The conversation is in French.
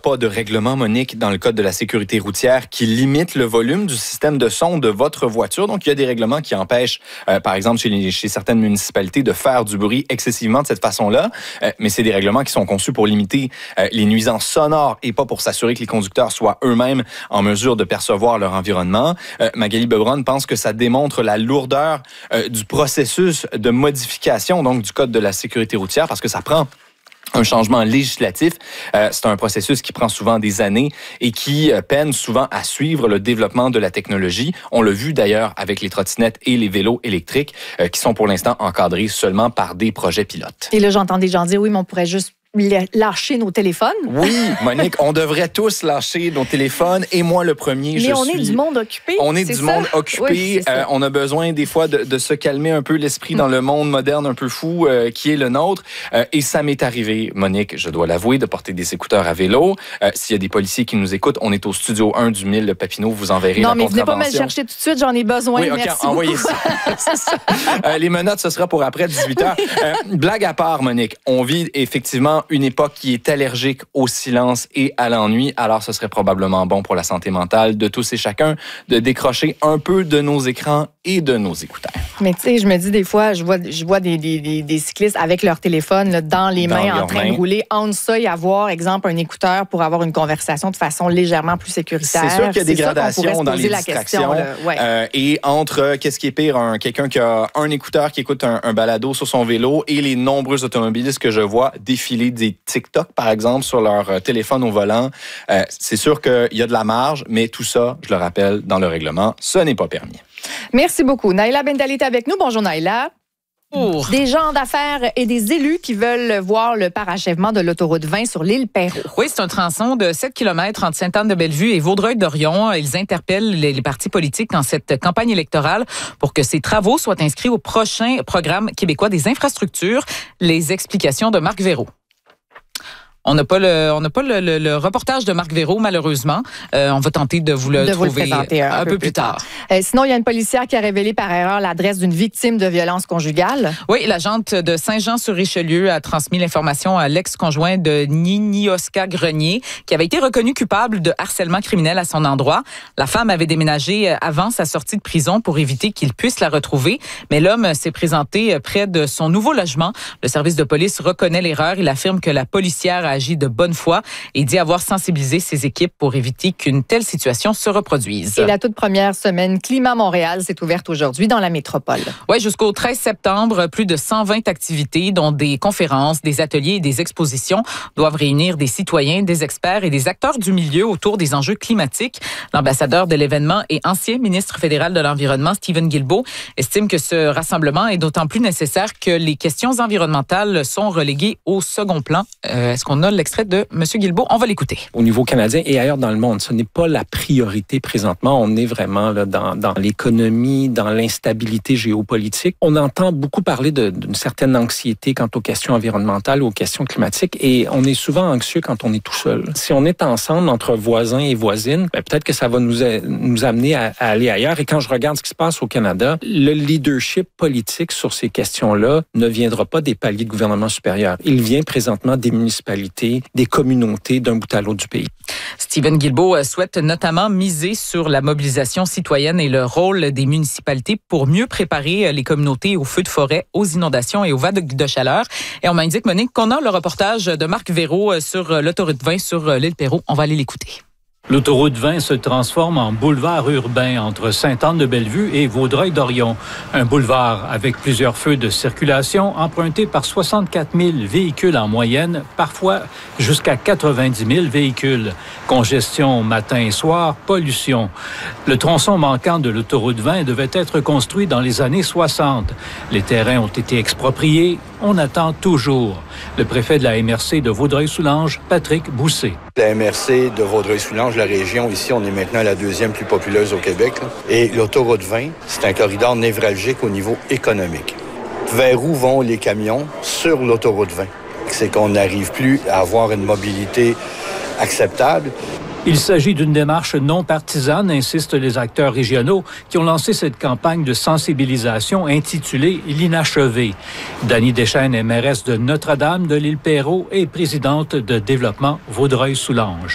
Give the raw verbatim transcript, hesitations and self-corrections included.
pas de règlement, Monique, dans le code de la sécurité routière qui limite le volume du système de son de votre voiture. Donc, il y a des règlements qui empêchent, euh, par exemple, chez, les, chez certaines municipalités, de faire du bruit excessivement de cette façon-là. Euh, mais c'est des règlements qui sont conçus pour limiter euh, les nuisances sonores et pas pour s'assurer que les conducteurs soient eux-mêmes en mesure de percevoir leur environnement. Euh, Magali Bebron pense que ça démontre la lourdeur euh, du processus de modification donc du code de la sécurité routière parce que ça prend un changement législatif. Euh, c'est un processus qui prend souvent des années et qui euh, peine souvent à suivre le développement de la technologie. On l'a vu d'ailleurs avec les trottinettes et les vélos électriques euh, qui sont pour l'instant encadrés seulement par des projets pilotes. Et là, j'entends des gens dire, oui, mais on pourrait juste lâcher nos téléphones. Oui, Monique, on devrait tous lâcher nos téléphones et moi le premier, mais je on suis... est du monde occupé. On est, c'est du ça? monde occupé. Oui, euh, on a besoin des fois de, de se calmer un peu l'esprit dans le monde moderne un peu fou euh, qui est le nôtre. Euh, et ça m'est arrivé, Monique, je dois l'avouer, de porter des écouteurs à vélo. Euh, s'il y a des policiers qui nous écoutent, on est au studio un du mille Papineau, vous enverrez non, la mais venez pas me le contravention. chercher tout de suite, j'en ai besoin. Oui, OK, merci envoyez beaucoup. ça. ça. Euh, les menottes, ce sera pour après dix-huit heures. Euh, blague à part, Monique, on vit effectivement une époque qui est allergique au silence et à l'ennui, alors ce serait probablement bon pour la santé mentale de tous et chacun de décrocher un peu de nos écrans et de nos écouteurs. Mais tu sais, je me dis des fois, je vois, je vois des, des, des, des cyclistes avec leur téléphone là, dans les mains, dans en train mains. de rouler. Entre ça et avoir, exemple, un écouteur pour avoir une conversation de façon légèrement plus sécuritaire. C'est sûr qu'il y a des C'est gradations dans les distractions. Ouais. Euh, et entre euh, qu'est-ce qui est pire, un, quelqu'un qui a un écouteur qui écoute un, un balado sur son vélo et les nombreux automobilistes que je vois défiler des TikTok, par exemple, sur leur euh, téléphone au volant. Euh, c'est sûr qu'il y a de la marge, mais tout ça, je le rappelle, dans le règlement, ce n'est pas permis. Merci beaucoup. Naïla Bendali est avec nous. Bonjour Naïla. Bonjour. Des gens d'affaires et des élus qui veulent voir le parachèvement de l'autoroute vingt sur l'île Perrot. Oui, c'est un tronçon de sept kilomètres entre Sainte-Anne-de-Bellevue et Vaudreuil-Dorion. Ils interpellent les, les partis politiques dans cette campagne électorale pour que ces travaux soient inscrits au prochain programme québécois des infrastructures. Les explications de Marc Veyraud. On n'a pas le, on n'a pas le, le, le reportage de Marc Veyraud, malheureusement. Euh, on va tenter de vous le de trouver vous le présenter un, un peu, peu plus plus tard. tard. Euh, sinon, il y a une policière qui a révélé par erreur l'adresse d'une victime de violence conjugale. Oui, l'agente de Saint-Jean-sur-Richelieu a transmis l'information à l'ex-conjoint de Ninioska Grenier, qui avait été reconnu coupable de harcèlement criminel à son endroit. La femme avait déménagé avant sa sortie de prison pour éviter qu'il puisse la retrouver, mais l'homme s'est présenté près de son nouveau logement. Le service de police reconnaît l'erreur. Il affirme que la policière a agi de bonne foi et dit avoir sensibilisé ses équipes pour éviter qu'une telle situation se reproduise. Et la toute première semaine Climat Montréal s'est ouverte aujourd'hui dans la métropole. Oui, jusqu'au treize septembre, plus de cent vingt activités, dont des conférences, des ateliers et des expositions, doivent réunir des citoyens, des experts et des acteurs du milieu autour des enjeux climatiques. L'ambassadeur de l'événement et ancien ministre fédéral de l'Environnement, Stephen Guilbeault, estime que ce rassemblement est d'autant plus nécessaire que les questions environnementales sont reléguées au second plan. Euh, est-ce qu'on a l'extrait de M. Guilbeault? On va l'écouter. Au niveau canadien et ailleurs dans le monde, ce n'est pas la priorité présentement. On est vraiment là, dans, dans l'économie, dans l'instabilité géopolitique. On entend beaucoup parler de, d'une certaine anxiété quant aux questions environnementales, aux questions climatiques, et on est souvent anxieux quand on est tout seul. Si on est ensemble entre voisins et voisines, ben peut-être que ça va nous, a, nous amener à, à aller ailleurs. Et quand je regarde ce qui se passe au Canada, le leadership politique sur ces questions-là ne viendra pas des paliers de gouvernement supérieur. Il vient présentement des municipalités, des communautés d'un bout à l'autre du pays. Stephen Guilbeault souhaite notamment miser sur la mobilisation citoyenne et le rôle des municipalités pour mieux préparer les communautés aux feux de forêt, aux inondations et aux vagues de chaleur. Et on m'indique, Monique, qu'on a le reportage de Marc Veyraud sur l'autoroute vingt sur l'île Perrot. On va aller l'écouter. L'autoroute vingt se transforme en boulevard urbain entre Sainte-Anne-de-Bellevue et Vaudreuil-Dorion. Un boulevard avec plusieurs feux de circulation emprunté par soixante-quatre mille véhicules en moyenne, parfois jusqu'à quatre-vingt-dix mille véhicules. Congestion matin et soir, pollution. Le tronçon manquant de l'autoroute vingt devait être construit dans les années soixante. Les terrains ont été expropriés. On attend toujours. Le préfet de la M R C de Vaudreuil-Soulanges, Patrick Bousset. La M R C de Vaudreuil-Soulanges, la région, ici, on est maintenant la deuxième plus populeuse au Québec. Là. Et l'autoroute vingt, c'est un corridor névralgique au niveau économique. Vers où vont les camions sur l'autoroute vingt? C'est qu'on n'arrive plus à avoir une mobilité acceptable. Il s'agit d'une démarche non partisane, insistent les acteurs régionaux qui ont lancé cette campagne de sensibilisation intitulée « L'inachevé ». Dany Deschênes est mairesse de Notre-Dame de l'île Perrot et présidente de développement Vaudreuil-Soulanges.